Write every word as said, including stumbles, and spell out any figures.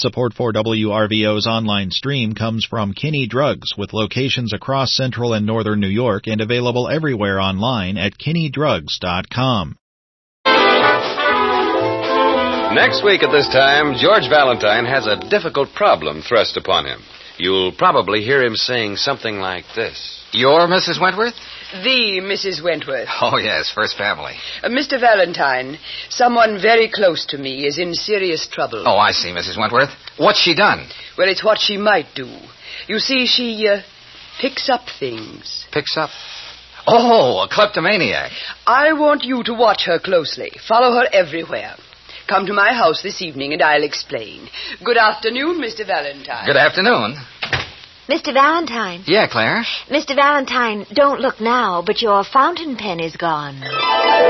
Support for W R V O's online stream comes from Kinney Drugs, with locations across central and northern New York and available everywhere online at kinney drugs dot com. Next week at this time, George Valentine has a difficult problem thrust upon him. You'll probably hear him saying something like this. You're Missus Wentworth? The Missus Wentworth. Oh, yes, first family. Uh, Mister Valentine, someone very close to me is in serious trouble. Oh, I see, Missus Wentworth. What's she done? Well, it's what she might do. You see, she uh, picks up things. Picks up? Oh, a kleptomaniac. I want you to watch her closely. Follow her everywhere. Come to my house this evening and I'll explain. Good afternoon, Mister Valentine. Good afternoon. Mister Valentine. Yeah, Claire? Mister Valentine, don't look now, but your fountain pen is gone.